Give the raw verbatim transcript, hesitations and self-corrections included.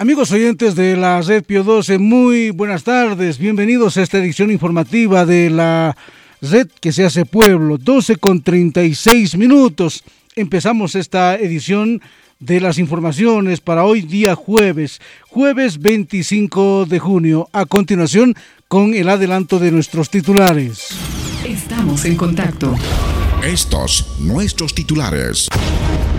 Amigos oyentes de la Red Pío doce, muy buenas tardes, bienvenidos a esta edición informativa de la Red que se hace pueblo, doce con treinta y seis minutos. Empezamos esta edición de las informaciones para hoy día jueves, jueves veinticinco de junio. A continuación, con el adelanto de nuestros titulares. Estamos en contacto. Estos nuestros titulares.